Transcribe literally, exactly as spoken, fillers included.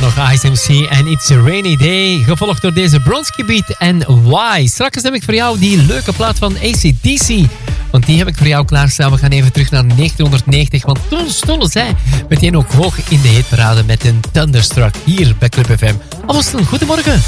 nog Ice M C en It's a Rainy Day. Gevolgd door deze Bronski Beat en Why. Straks heb ik voor jou die leuke plaat van A C D C. Want die heb ik voor jou klaarstaan. We gaan even terug naar negentienhonderdnegentig. Want toen stonden zij meteen ook hoog in de hitparade met een Thunderstruck hier bij Club F M. Alvast een goedemorgen.